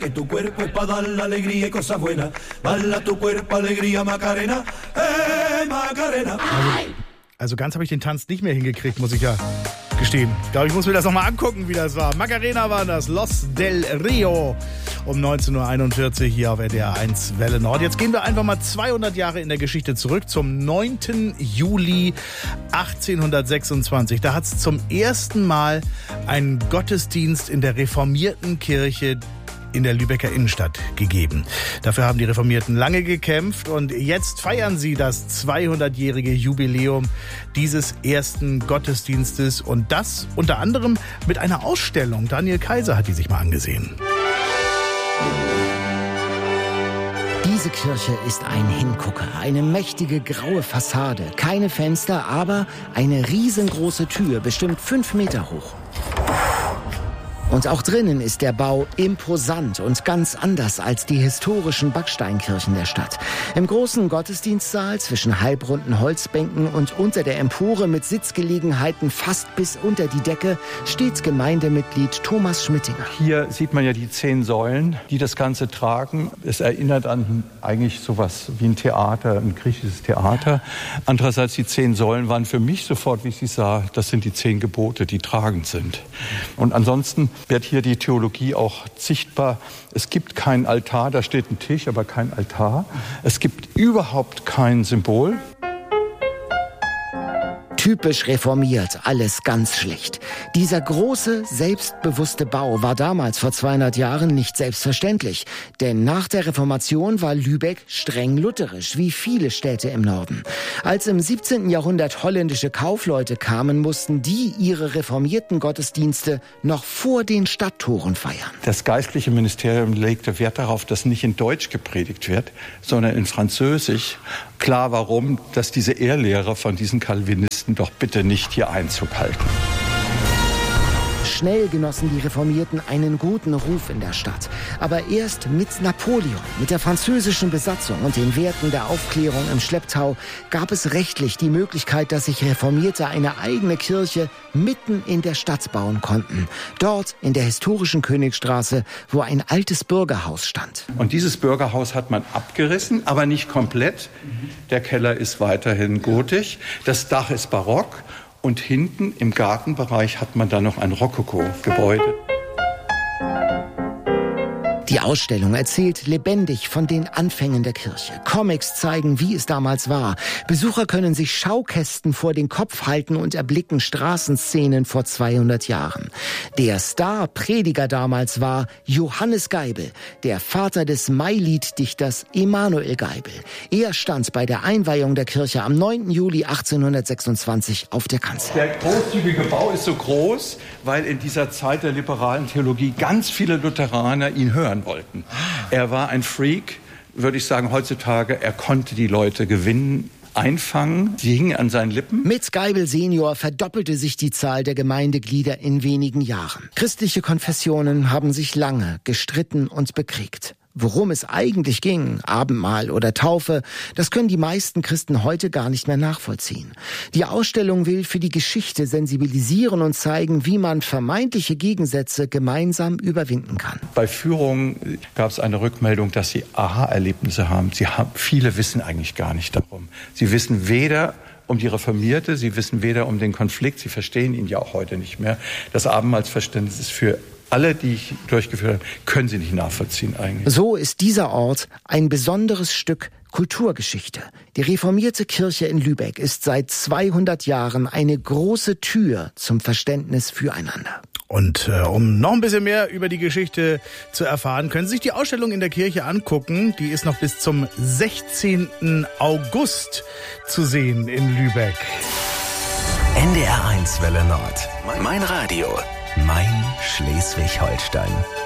Que tu cuerpo es para dar la alegría y cosas buenas. Bala tu cuerpo, alegría, Macarena. Macarena. Also ganz habe ich den Tanz nicht mehr hingekriegt, muss ich ja gestehen. Ich glaube, ich muss mir das nochmal angucken, wie das war. Macarena war das, Los del Rio, um 19.41 Uhr hier auf RDR 1 Welle Nord. Jetzt gehen wir einfach mal 200 Jahre in der Geschichte zurück, zum 9. Juli 1826. Da hat es zum ersten Mal einen Gottesdienst in der reformierten Kirche in der Lübecker Innenstadt gegeben. Dafür haben die Reformierten lange gekämpft und jetzt feiern sie das 200-jährige Jubiläum dieses ersten Gottesdienstes und das unter anderem mit einer Ausstellung. Daniel Kaiser hat die sich mal angesehen. Diese Kirche ist ein Hingucker, eine mächtige graue Fassade, keine Fenster, aber eine riesengroße Tür, bestimmt 5 Meter hoch. Und auch drinnen ist der Bau imposant und ganz anders als die historischen Backsteinkirchen der Stadt. Im großen Gottesdienstsaal zwischen halbrunden Holzbänken und unter der Empore mit Sitzgelegenheiten fast bis unter die Decke steht Gemeindemitglied Thomas Schmittinger. Hier sieht man ja die 10 Säulen, die das Ganze tragen. Es erinnert an eigentlich sowas wie ein Theater, ein griechisches Theater. Andererseits die 10 Säulen waren für mich sofort, wie ich sie sah, das sind die 10 Gebote, die tragend sind. Und ansonsten wird hier die Theologie auch sichtbar. Es gibt keinen Altar, da steht ein Tisch, aber kein Altar. Es gibt überhaupt kein Symbol. Typisch reformiert, alles ganz schlecht. Dieser große, selbstbewusste Bau war damals vor 200 Jahren nicht selbstverständlich. Denn nach der Reformation war Lübeck streng lutherisch, wie viele Städte im Norden. Als im 17. Jahrhundert holländische Kaufleute kamen, mussten die ihre reformierten Gottesdienste noch vor den Stadttoren feiern. Das geistliche Ministerium legte Wert darauf, dass nicht in Deutsch gepredigt wird, sondern in Französisch. Klar, warum? Dass diese Irrlehrer von diesen Calvinisten doch bitte nicht hier Einzug halten. Schnell genossen die Reformierten einen guten Ruf in der Stadt. Aber erst mit Napoleon, mit der französischen Besatzung und den Werten der Aufklärung im Schlepptau gab es rechtlich die Möglichkeit, dass sich Reformierte eine eigene Kirche mitten in der Stadt bauen konnten. Dort in der historischen Königstraße, wo ein altes Bürgerhaus stand. Und dieses Bürgerhaus hat man abgerissen, aber nicht komplett. Der Keller ist weiterhin gotisch, das Dach ist barock. Und hinten im Gartenbereich hat man dann noch ein Rokoko-Gebäude. Die Ausstellung erzählt lebendig von den Anfängen der Kirche. Comics zeigen, wie es damals war. Besucher können sich Schaukästen vor den Kopf halten und erblicken Straßenszenen vor 200 Jahren. Der Star-Prediger damals war Johannes Geibel, der Vater des Mailieddichters Emanuel Geibel. Er stand bei der Einweihung der Kirche am 9. Juli 1826 auf der Kanzel. Der großzügige Bau ist so groß, weil in dieser Zeit der liberalen Theologie ganz viele Lutheraner ihn hören wollten. Er war ein Freak, würde ich sagen, heutzutage. Er konnte die Leute gewinnen, einfangen. Sie hingen an seinen Lippen. Mit Geibel Senior verdoppelte sich die Zahl der Gemeindeglieder in wenigen Jahren. Christliche Konfessionen haben sich lange gestritten und bekriegt. Worum es eigentlich ging, Abendmahl oder Taufe, das können die meisten Christen heute gar nicht mehr nachvollziehen. Die Ausstellung will für die Geschichte sensibilisieren und zeigen, wie man vermeintliche Gegensätze gemeinsam überwinden kann. Bei Führungen gab es eine Rückmeldung, dass sie Aha-Erlebnisse haben. Viele wissen eigentlich gar nicht darum. Sie wissen weder um die Reformierte, sie wissen weder um den Konflikt, sie verstehen ihn ja auch heute nicht mehr. Das Abendmahlsverständnis ist für alle, die ich durchgeführt habe, können sie nicht nachvollziehen eigentlich. So ist dieser Ort ein besonderes Stück Kulturgeschichte. Die reformierte Kirche in Lübeck ist seit 200 Jahren eine große Tür zum Verständnis füreinander. Und um noch ein bisschen mehr über die Geschichte zu erfahren, können Sie sich die Ausstellung in der Kirche angucken. Die ist noch bis zum 16. August zu sehen in Lübeck. NDR 1 Welle Nord. Mein Radio. Mein Schleswig-Holstein.